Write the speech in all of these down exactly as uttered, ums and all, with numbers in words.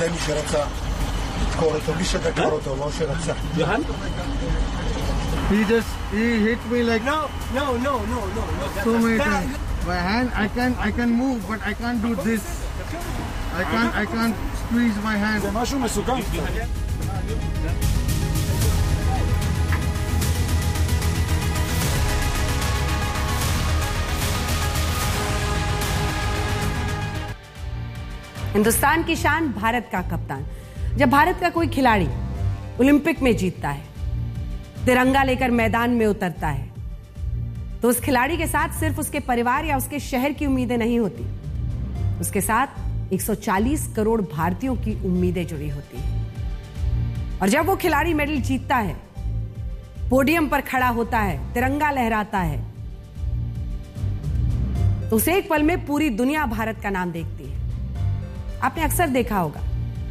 זה מי שרצה לדקור אותו, מי שדקר אותו, לא שרצה. יוהן? He just, he hit me like No, no, no, no, no. so many times. My hand, I can, I can move, but I can't do this. I can't, I can't squeeze my hand. זה משהו מסוכן. Hindustan की शान, भारत का कप्तान। जब भारत का कोई खिलाड़ी Olympic में जीतता है, तिरंगा लेकर मैदान में उतरता है, तो उस खिलाड़ी के साथ सिर्फ उसके परिवार या उसके शहर की उम्मीदें नहीं होती, उसके साथ एक सौ चालीस करोड़ भारतीयों की उम्मीदें जुड़ी होती हैं। और जब वो खिलाड़ी मेडल जीतता है, पोडियम पर खड़ा होता है, तिरंगा लहराता है, तो उसे एक पल में पूरी दुनिया भारत का नाम देखती है। आपने अक्सर देखा होगा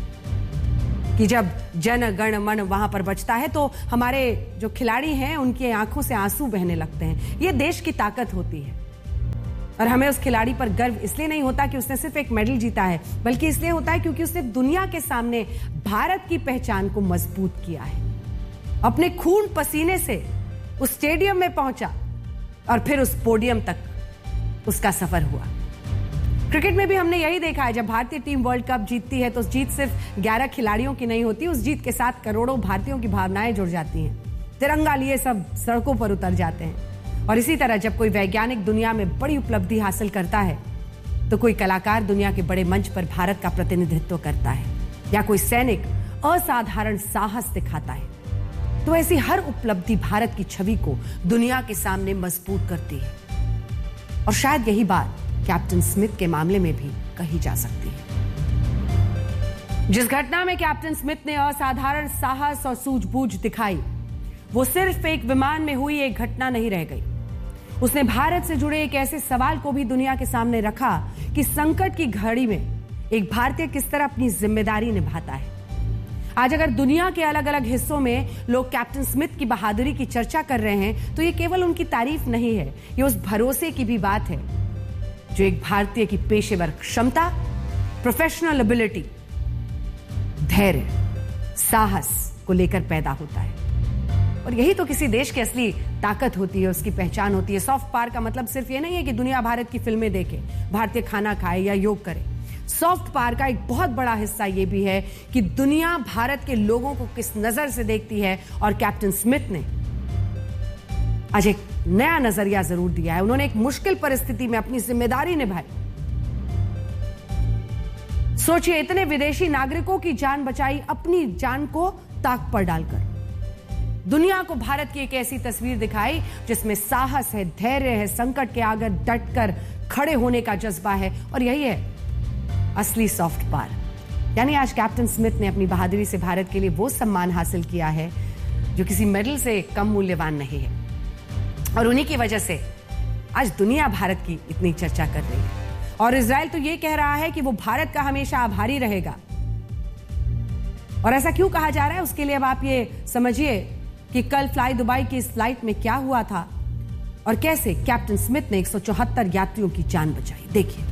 कि जब जन गण मन वहां पर बजता है तो हमारे जो खिलाड़ी हैं उनकी आंखों से आंसू बहने लगते हैं। यह देश की ताकत होती है और हमें उस खिलाड़ी पर गर्व इसलिए नहीं होता कि उसने सिर्फ एक मेडल जीता है, बल्कि इसलिए होता है क्योंकि उसने दुनिया के सामने भारत की पहचान को मजबूत किया है। अपने खून पसीने से उस स्टेडियम में पहुंचा और फिर उस पोडियम तक उसका सफर हुआ। क्रिकेट में भी हमने यही देखा है, जब भारतीय टीम वर्ल्ड कप जीतती है तो उस जीत सिर्फ ग्यारह खिलाड़ियों की नहीं होती, उस जीत के साथ करोड़ों भारतीयों की भावनाएं जुड़ जाती हैं। तिरंगा लिए सब सड़कों पर उतर जाते हैं। और इसी तरह जब कोई वैज्ञानिक दुनिया में बड़ी उपलब्धि हासिल करता है तो कोई कलाकार दुनिया के बड़े मंच पर भारत का प्रतिनिधित्व करता है, या कोई सैनिक असाधारण साहस दिखाता है, तो ऐसी हर उपलब्धि भारत की छवि को दुनिया के सामने मजबूत करती है। और शायद यही बात कैप्टन स्मिथ के मामले में भी कही जा सकती है। जिस घटना में कैप्टन स्मिथ ने असाधारण साहस और सूझबूझ दिखाई, वो सिर्फ एक विमान में हुई एक घटना नहीं रह गई। उसने भारत से जुड़े एक ऐसे सवाल को भी दुनिया के सामने रखा कि संकट की घड़ी में एक भारतीय किस तरह अपनी जिम्मेदारी निभाता है। आज अगर दुनिया के अलग अलग हिस्सों में लोग कैप्टन स्मिथ की बहादुरी की चर्चा कर रहे हैं तो ये केवल उनकी तारीफ नहीं है, ये उस भरोसे की भी बात है जो एक भारतीय की पेशेवर क्षमता, प्रोफेशनल एबिलिटी, धैर्य, साहस को लेकर पैदा होता है। और यही तो किसी देश की असली ताकत होती है, उसकी पहचान होती है। सॉफ्ट पावर का मतलब सिर्फ ये नहीं है कि दुनिया भारत की फिल्में देखे, भारतीय खाना खाए या योग करे। सॉफ्ट पावर का एक बहुत बड़ा हिस्सा ये भी है कि दुनिया भारत के लोगों को किस नजर से देखती है। और कैप्टन स्मिथ ने आज एक नया नजरिया जरूर दिया है। उन्होंने एक मुश्किल परिस्थिति में अपनी जिम्मेदारी निभाई। सोचिए, इतने विदेशी नागरिकों की जान बचाई, अपनी जान को ताक पर डालकर। दुनिया को भारत की एक ऐसी तस्वीर दिखाई जिसमें साहस है, धैर्य है, संकट के आगे डटकर खड़े होने का जज्बा है। और यही है असली सॉफ्ट पावर। यानी आज कैप्टन स्मिथ ने अपनी बहादुरी से भारत के लिए वो सम्मान हासिल किया है जो किसी मेडल से कम मूल्यवान नहीं है। और उन्हीं की वजह से आज दुनिया भारत की इतनी चर्चा कर रही है। और इजराइल तो ये कह रहा है कि वो भारत का हमेशा आभारी रहेगा। और ऐसा क्यों कहा जा रहा है, उसके लिए अब आप ये समझिए कि कल फ्लाई दुबई की इस फ्लाइट में क्या हुआ था और कैसे कैप्टन स्मिथ ने एक सौ चौहत्तर यात्रियों की जान बचाई। देखिए,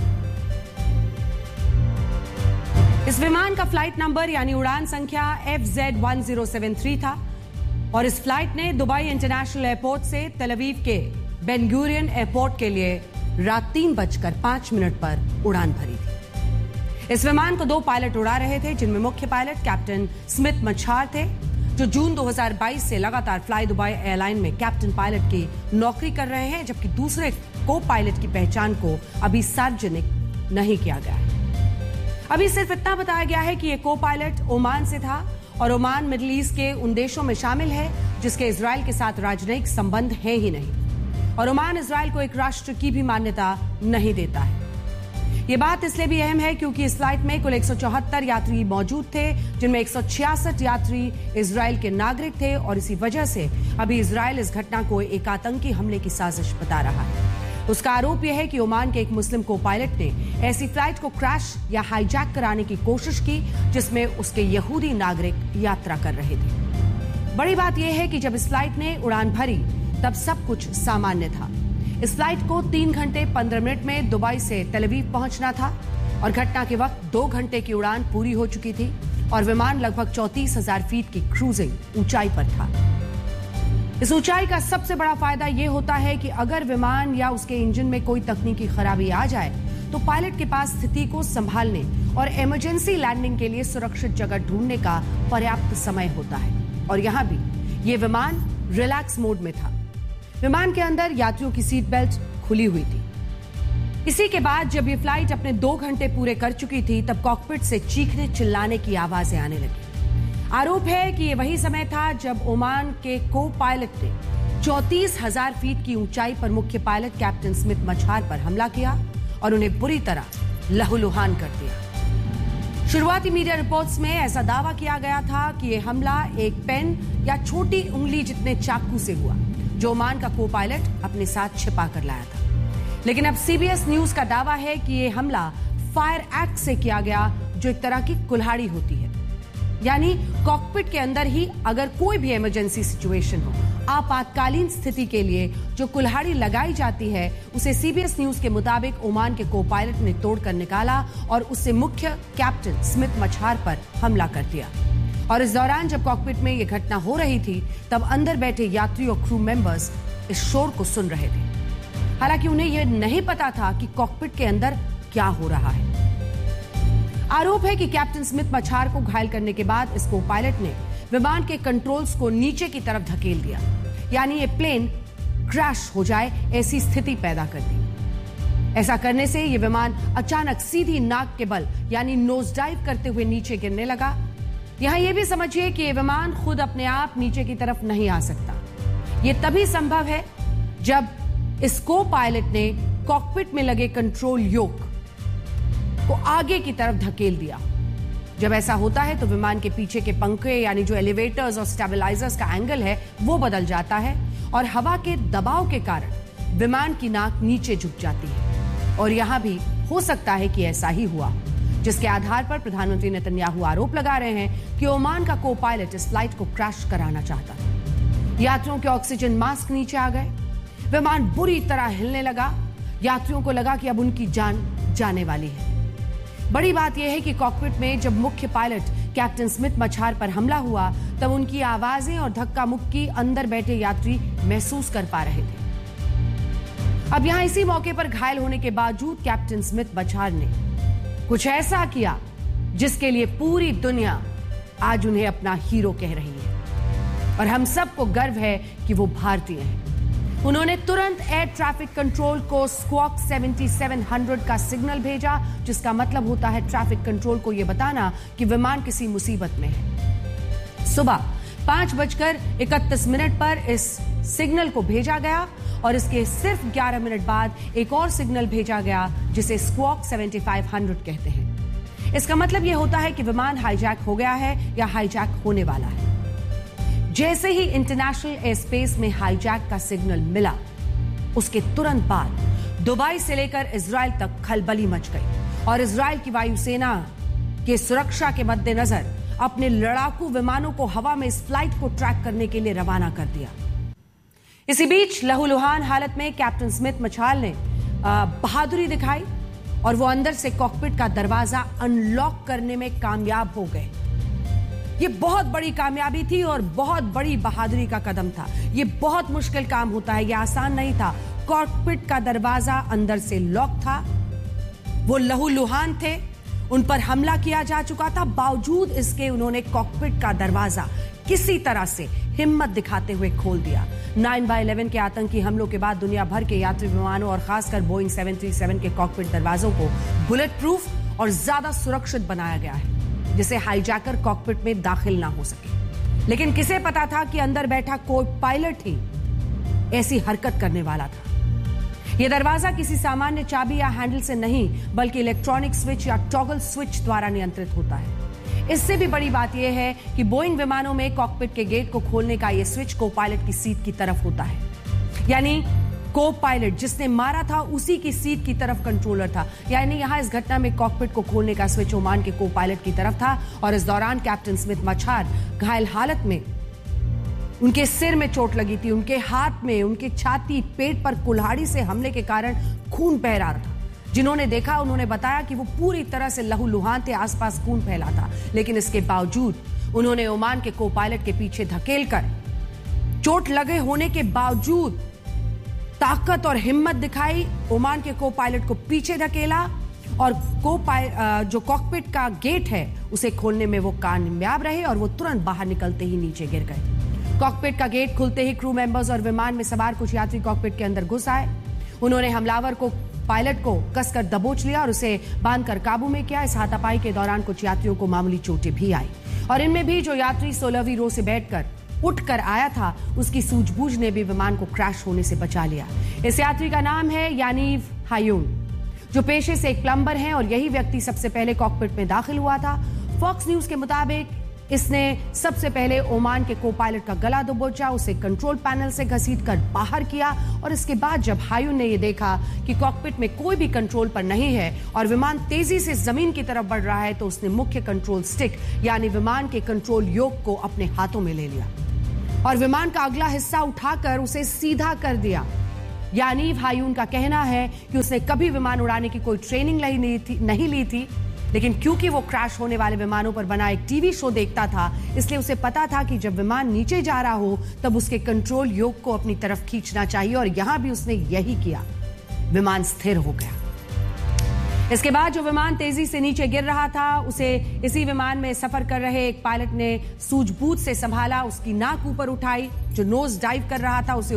इस विमान का फ्लाइट नंबर यानी उड़ान संख्या F Z one zero seven three था और इस फ्लाइट ने दुबई इंटरनेशनल एयरपोर्ट से तेल अवीव के बेन गुरियन एयरपोर्ट के लिए रात तीन बजकर पांच मिनट पर उड़ान भरी थी। इस विमान को दो पायलट उड़ा रहे थे, जिनमें मुख्य पायलट कैप्टन स्मिथ मच्छार थे, जो जून दो हज़ार बाईस से लगातार फ्लाई दुबई एयरलाइन में कैप्टन पायलट की नौकरी कर रहे हैं, जबकि दूसरे को पायलट की पहचान को अभी सार्वजनिक नहीं किया गया है। अभी सिर्फ इतना बताया गया है कि ये को पायलट ओमान से था और ओमान मिडिल ईस्ट के उन देशों में शामिल है जिसके इजराइल के साथ राजनयिक संबंध है ही नहीं। और ओमान इजराइल को एक राष्ट्र की भी मान्यता नहीं देता है। ये बात इसलिए भी अहम है क्योंकि इस फ्लाइट में कुल एक सौ चौहत्तर यात्री मौजूद थे, जिनमें एक सौ छियासठ यात्री इजराइल के नागरिक थे। और इसी वजह से अभी इजराइल इस घटना को एक आतंकी हमले की साजिश बता रहा है। उसका आरोप यह है कि ओमान के एक मुस्लिम को पायलट ने ऐसी फ्लाइट को क्रैश या हाईजैक कराने की कोशिश की जिसमें उसके यहूदी नागरिक यात्रा कर रहे थे। बड़ी बात यह है कि जब इस फ्लाइट ने उड़ान भरी तब सब कुछ सामान्य था। इस फ्लाइट को तीन घंटे पंद्रह मिनट में दुबई से तेल अवीव पहुंचना था। और घटना के वक्त दो घंटे की उड़ान पूरी हो चुकी थी और विमान लगभग चौंतीस हजार फीट की क्रूजिंग ऊंचाई पर था। इस ऊंचाई का सबसे बड़ा फायदा यह होता है कि अगर विमान या उसके इंजन में कोई तकनीकी खराबी आ जाए तो पायलट के पास स्थिति को संभालने और इमरजेंसी लैंडिंग के लिए सुरक्षित जगह ढूंढने का पर्याप्त समय होता है। और यहां भी यह विमान रिलैक्स मोड में था। विमान के अंदर यात्रियों की सीट बेल्ट खुली हुई थी। इसी के बाद जब ये फ्लाइट अपने दो घंटे पूरे कर चुकी थी तब कॉकपिट से चीखने चिल्लाने की आवाजें आने लगी। आरोप है कि ये वही समय था जब ओमान के को पायलट ने चौंतीस हजार फीट की ऊंचाई पर मुख्य पायलट कैप्टन स्मिथ मछार पर हमला किया और उन्हें बुरी तरह लहूलुहान कर दिया। शुरुआती मीडिया रिपोर्ट्स में ऐसा दावा किया गया था कि यह हमला एक पेन या छोटी उंगली जितने चाकू से हुआ जो ओमान का को पायलट अपने साथ छिपा कर लाया था। लेकिन अब सीबीएस न्यूज का दावा है कि यह हमला फायर एक्ट से किया गया जो एक तरह की कुल्हाड़ी होती है, यानी कॉकपिट के अंदर ही अगर कोई भी इमरजेंसी सिचुएशन हो, आपातकालीन स्थिति के लिए जो कुल्हाड़ी लगाई जाती है उसे सीबीएस न्यूज के मुताबिक ओमान के को पायलट ने तोड़कर निकाला और उससे मुख्य कैप्टन स्मिथ मछार पर हमला कर दिया। और इस दौरान जब कॉकपिट में यह घटना हो रही थी तब अंदर बैठे यात्री और क्रू मेंबर्स इस शोर को सुन रहे थे। हालांकि उन्हें यह नहीं पता था कि कॉकपिट के अंदर क्या हो रहा है। आरोप है कि कैप्टन स्मिथ मछार को घायल करने के बाद इस को पायलट ने विमान के कंट्रोल्स को नीचे की तरफ धकेल दिया, यानी ये प्लेन क्रैश हो जाए ऐसी स्थिति पैदा कर दी। ऐसा करने से यह विमान अचानक सीधी नाक के बल यानी नोज डाइव करते हुए नीचे गिरने लगा। यहां यह भी समझिए कि यह विमान खुद अपने आप नीचे की तरफ नहीं आ सकता। यह तभी संभव है जब इस को पायलट ने कॉकपिट में लगे कंट्रोल योक को आगे की तरफ धकेल दिया। जब ऐसा होता है तो विमान के पीछे के पंखे यानी जो एलिवेटर्स और स्टेबलाइजर्स का एंगल है वो बदल जाता है और हवा के दबाव के कारण विमान की नाक नीचे झुक जाती है। और यहां भी हो सकता है कि ऐसा ही हुआ, जिसके आधार पर प्रधानमंत्री नेतन्याहू आरोप लगा रहे हैं कि ओमान का को पायलट इस फ्लाइट को क्रैश कराना चाहता था। यात्रियों के ऑक्सीजन मास्क नीचे आ गए, विमान बुरी तरह हिलने लगा। यात्रियों को लगा कि अब उनकी जान जाने वाली है। बड़ी बात यह है कि कॉकपिट में जब मुख्य पायलट कैप्टन स्मिथ मछार पर हमला हुआ तब उनकी आवाजें और धक्का मुक्की अंदर बैठे यात्री महसूस कर पा रहे थे। अब यहां इसी मौके पर घायल होने के बावजूद कैप्टन स्मिथ मछार ने कुछ ऐसा किया जिसके लिए पूरी दुनिया आज उन्हें अपना हीरो कह रही है और हम सबको गर्व है कि वो भारतीय हैं। उन्होंने तुरंत एयर ट्रैफिक कंट्रोल को स्क्वॉक सतहत्तर सौ का सिग्नल भेजा, जिसका मतलब होता है ट्रैफिक कंट्रोल को यह बताना कि विमान किसी मुसीबत में है। सुबह पांच बजकर इकतीस मिनट पर इस सिग्नल को भेजा गया और इसके सिर्फ ग्यारह मिनट बाद एक और सिग्नल भेजा गया जिसे स्क्वॉक पचहत्तर सौ कहते हैं। इसका मतलब यह होता है कि विमान हाईजैक हो गया है या हाईजैक होने वाला है। जैसे ही इंटरनेशनल एयर स्पेस में हाईजैक का सिग्नल मिला उसके तुरंत बाद दुबई से लेकर इजराइल तक खलबली मच गई और इजराइल की वायुसेना के सुरक्षा के मद्देनजर अपने लड़ाकू विमानों को हवा में इस फ्लाइट को ट्रैक करने के लिए रवाना कर दिया। इसी बीच लहूलुहान हालत में कैप्टन स्मिथ मछार ने बहादुरी दिखाई और वो अंदर से कॉकपिट का दरवाजा अनलॉक करने में कामयाब हो गए। ये बहुत बड़ी कामयाबी थी और बहुत बड़ी बहादुरी का कदम था। ये बहुत मुश्किल काम होता है, ये आसान नहीं था। कॉकपिट का दरवाजा अंदर से लॉक था, वो लहूलुहान थे, उन पर हमला किया जा चुका था, बावजूद इसके उन्होंने कॉकपिट का दरवाजा किसी तरह से हिम्मत दिखाते हुए खोल दिया। नाइन बाय इलेवन के आतंकी हमलों के बाद दुनिया भर के यात्री विमानों और खासकर बोइंग सेवन थ्री सेवन के कॉकपिट दरवाजों को बुलेट प्रूफ और ज्यादा सुरक्षित बनाया गया है जिसे हाईजैकर कॉकपिट में दाखिल ना हो सके। लेकिन किसे पता था कि अंदर बैठा कोई पायलट ही ऐसी हरकत करने वाला था। यह दरवाजा किसी सामान्य चाबी या हैंडल से नहीं बल्कि इलेक्ट्रॉनिक स्विच या टॉगल स्विच द्वारा नियंत्रित होता है। इससे भी बड़ी बात यह है कि बोइंग विमानों में कॉकपिट के गेट को खोलने का यह स्विच को पायलट की सीट की तरफ होता है, यानी को पायलट जिसने मारा था उसी की सीट की तरफ कंट्रोलर था। यानी यहां इस घटना में कॉकपिट को खोलने का स्विच ओमान के को पायलट की तरफ था और इस दौरान कैप्टन स्मिथ मछार घायल हालत में, उनके सिर में चोट लगी थी, उनके हाथ में, उनके छाती पेट पर कुल्हाड़ी से हमले के कारण खून बह रहा था। जिन्होंने देखा उन्होंने बताया कि वो पूरी तरह से लहूलुहान थे, आसपास खून फैला था, लेकिन इसके बावजूद उन्होंने ओमान के को पायलट के पीछे धकेलकर, चोट लगे होने के बावजूद ताकत और हिम्मत दिखाई, ओमान के को पायलट को पीछे धकेला और को जो कॉकपिट का गेट है उसे खोलने में वो कामयाब रहे और वो तुरंत बाहर निकलते ही नीचे गिर गए। कॉकपिट का गेट खुलते ही क्रू मेंबर्स और विमान में सवार कुछ यात्री कॉकपिट के अंदर घुस आए। उन्होंने हमलावर को पायलट को कसकर दबोच लिया और उसे बांधकर काबू में किया। इस हाथापाई के दौरान कुछ यात्रियों को मामूली चोटें भी आई और इनमें भी जो यात्री सोलहवीं रो से बैठकर उठकर आया था उसकी सूझबूझ ने भी विमान को क्रैश होने से बचा लिया। इस यात्री का नाम है यानीव हायून, जो पेशे से एक प्लम्बर हैं और यही व्यक्ति सबसे पहले कॉकपिट में दाखिल हुआ था। फॉक्स न्यूज के मुताबिक इसने सबसे पहले ओमान के को पायलट का गला दबोचा, उसे कंट्रोल पैनल से घसीटकर बाहर किया और इसके बाद जब हायून ने यह देखा कि कॉकपिट में कोई भी कंट्रोल पर नहीं है और विमान तेजी से जमीन की तरफ बढ़ रहा है तो उसने मुख्य कंट्रोल स्टिक यानी विमान के कंट्रोल योक को अपने हाथों में ले लिया और विमान का अगला हिस्सा उठाकर उसे सीधा कर दिया। यानीव हायून का कहना है कि उसने कभी विमान उड़ाने की कोई ट्रेनिंग नहीं थी, नहीं ली थी, लेकिन क्योंकि वो क्रैश होने वाले विमानों पर बना एक टीवी शो देखता था, इसलिए उसे पता था कि जब विमान नीचे जा रहा हो तब उसके कंट्रोल योक को अपनी तरफ खींचना चाहिए और यहां भी उसने यही किया। विमान स्थिर हो गया। इसके बाद जो विमान तेजी से नीचे गिर रहा था उसे इसी विमान में सफर कर रहे एक पायलट ने सूझबूझ से संभाला, उसकी नाक ऊपर उठाई। जो नोज डाइव कर रहा था उसे